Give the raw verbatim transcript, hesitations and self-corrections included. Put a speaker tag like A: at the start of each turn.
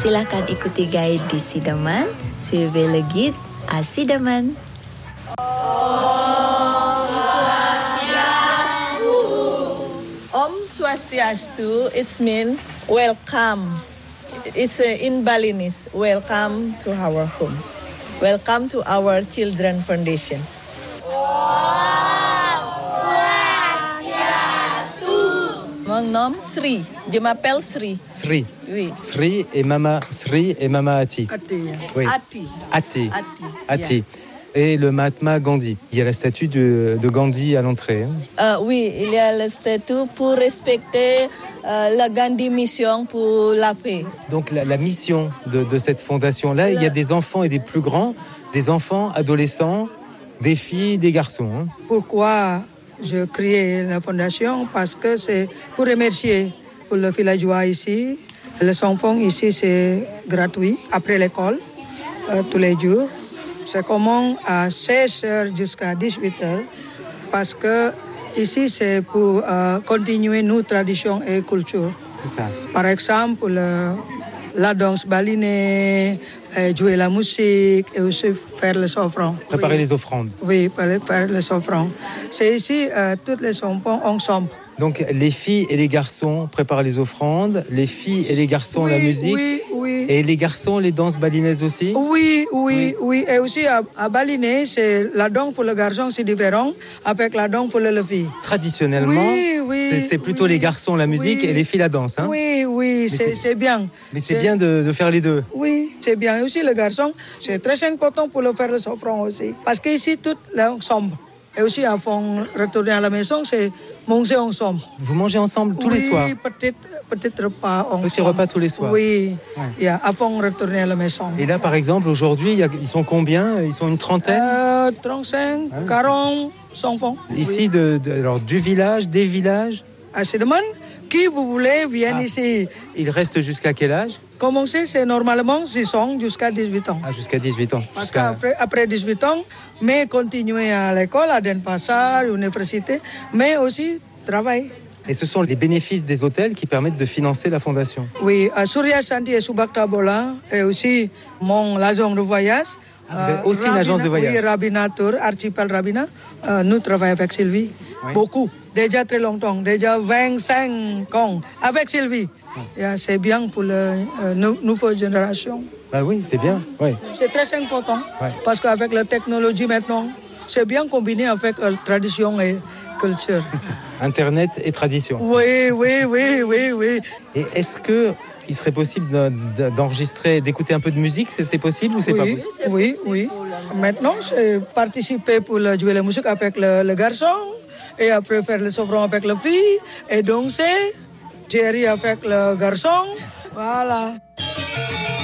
A: Silakan ikuti guide di Sidaman. Suivez le guide à Sidaman.
B: Om Swastiastu, it means welcome. It's uh, in Balinese, welcome to our home. Welcome to our Children Foundation. Mon nom Sri, je m'appelle Sri.
C: Sri.
B: Oui.
C: Sri et Mama Sri et Mama Ati.
B: Ati.
C: Oui.
B: Ati.
C: Ati.
B: Ati.
C: Ati.
B: Yeah.
C: Et le Mahatma Gandhi. Il y a la statue de, de Gandhi à l'entrée.
B: Uh, oui, il y a le statut pour respecter uh, la Gandhi mission pour la paix.
C: Donc la, la mission de, de cette fondation-là, il y a des enfants et des plus grands, des enfants, adolescents, des filles, des garçons. Hein.
D: Pourquoi je crée la fondation? Parce que c'est pour remercier pour le villageois ici. Les enfants ici, c'est gratuit après l'école, euh, tous les jours. Ça commence à seize heures jusqu'à dix-huit heures parce que ici, c'est pour euh, continuer nos traditions et cultures.
C: C'est ça.
D: Par exemple, le, la danse balinée, euh, jouer la musique et aussi faire les offrandes.
C: Préparer
D: oui.
C: les offrandes.
D: Oui, faire les offrandes. C'est ici, euh, tous les enfants ensemble.
C: Donc les filles et les garçons préparent les offrandes, les filles et les garçons
D: oui,
C: la musique,
D: oui, oui.
C: Et les garçons les danses balinaises aussi.
D: Oui, oui, oui, oui. Et aussi à, à Balinais, c'est la danse pour le garçon, c'est différent avec la danse pour les filles.
C: Traditionnellement,
D: oui, oui,
C: c'est, c'est plutôt
D: oui,
C: les garçons la musique
D: oui,
C: et les filles la danse. Hein.
D: Oui, oui, c'est, c'est, c'est bien.
C: Mais c'est, c'est bien de, de faire les deux.
D: Oui, c'est bien. Et aussi le garçon, c'est très important pour le faire les offrandes aussi. Parce qu'ici, tout l'ensemble. Et aussi, avant de retourner à la maison, c'est manger ensemble.
C: Vous mangez ensemble tous
D: oui,
C: les soirs?
D: Oui, peut-être, peut-être repas ensemble.
C: Petit repas tous les soirs?
D: Oui,
C: ouais.
D: yeah, avant de retourner à la maison.
C: Et là, par exemple, aujourd'hui, y a, ils sont combien? Ils sont une trentaine?
D: euh, trente-cinq, ah, oui, quarante enfants.
C: Ici,
D: oui.
C: de, de, alors, du village, des villages?
D: À Sidaman, qui vous voulez, viennent ah. ici.
C: Ils restent jusqu'à quel âge?
D: Commencer, c'est normalement six ans jusqu'à dix-huit ans.
C: Ah, jusqu'à dix-huit ans.
D: Parce
C: jusqu'à...
D: qu'après après dix-huit ans, mais continuer à l'école, à Denpasar, à l'université, mais aussi travailler.
C: Et ce sont les bénéfices des hôtels qui permettent de financer la fondation.
D: Oui, à Surya Santi et Subakta Bola, et aussi mon agence de voyage.
C: Ah, vous avez aussi Rabina, une agence de voyage?
D: Oui, Rabina Tour, Archipel Rabina. Euh, nous travaillons avec Sylvie, oui. Beaucoup. Déjà très longtemps, déjà vingt-cinq ans avec Sylvie. Yeah, c'est bien pour la euh, nouvelle génération.
C: Ah oui, c'est bien. Oui.
D: C'est très important
C: ouais.
D: Parce qu'avec la technologie maintenant, c'est bien combiné avec euh, tradition et culture.
C: Internet et tradition.
D: Oui, oui, oui, oui, oui.
C: Et est-ce que il serait possible d'enregistrer, d'écouter un peu de musique? C'est, c'est possible ou c'est
D: oui,
C: pas possible?
D: Oui, oui. Maintenant, j'ai participé pour jouer la musique avec le, le garçon et après faire les offrandes avec la fille et danser. Jerry avec le garçon, voilà.